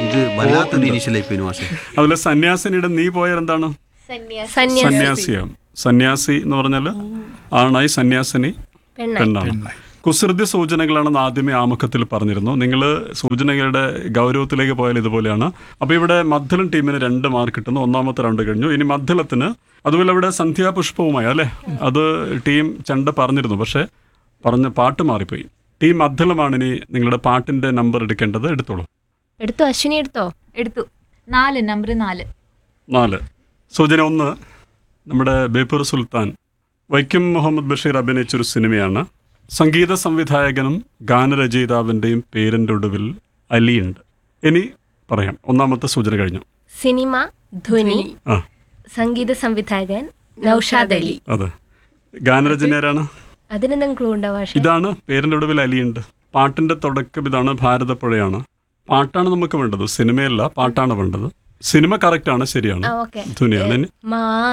ഇത് വല്ലാത്തൊരു ഇനീഷ്യലായി പോയി മാഷെ. അതുപോലെ സന്യാസിനിയുടെ നീ പോയാൽ എന്താണ്? സന്യാസിയാവും. സന്യാസി എന്ന് പറഞ്ഞാൽ ആണായി, സന്യാസിനി പെണ്ണാണ്. കുസൃതി സൂചനകളാണെന്ന് ആദ്യമേ ആമുഖത്തിൽ പറഞ്ഞിരുന്നു. നിങ്ങൾ സൂചനകളുടെ ഗൗരവത്തിലേക്ക് പോയാൽ ഇതുപോലെയാണ്. അപ്പോൾ ഇവിടെ മദ്ദളം ടീമിന് 2 മാർക്ക് കിട്ടുന്നു. ഒന്നാമത്തെ റൗണ്ട് കഴിഞ്ഞു. ഇനി മദ്ദളത്തിന് അതുപോലെ ഇവിടെ സന്ധ്യാപുഷ്പവുമായി അല്ലേ, അത് ടീം ചെണ്ട പറഞ്ഞിരുന്നു, പക്ഷേ പറഞ്ഞ പാട്ട് മാറിപ്പോയി. ടീം മദ്ദളമാണ് ഇനി നിങ്ങളുടെ പാട്ടിന്റെ നമ്പർ എടുക്കേണ്ടത്. എടുത്തോളൂ. എടുത്തു. അശ്വിനി എടുത്തോ? എടുത്തു. 4, നമ്പർ 4. 4. സൂചന 1. നമ്മുടെ ബേപ്പൂർ സുൽത്താൻ വൈക്കം മുഹമ്മദ് ബഷീർ അഭിനയിച്ചൊരു സിനിമയാണ്. സംഗീത സംവിധായകനും ഗാനരചയിതാവിൻ്റെയും പേരിൻ്റെ ഒടുവിൽ അലിയുണ്ട്. ഇനി പറയാം. ഒന്നാമത്തെ സൂചന കഴിഞ്ഞു. സിനിമ, ധ്വനി, സംഗീത സംവിധായകൻ നൗഷാദ് അലി. അതെ. ഗാനരചനയാരാണ്? അതിനെന്തെങ്കിലും ക്ലൂ ഉണ്ടോ ഭാഷ? ഇതാണ് പേരിൻ്റെ ഒടുവിൽ അലിയുണ്ട്. പാട്ടിന്റെ തുടക്കം ഇതാണ്. ഭാരതപ്പുഴയാണ്. പാട്ടാണ് നമുക്ക് വേണ്ടത്, സിനിമയല്ല, പാട്ടാണ് വേണ്ടത്. സിനിമ കറക്റ്റ് ആണ്, ശരിയാണ്. ധ്വനിയാണ്. മാ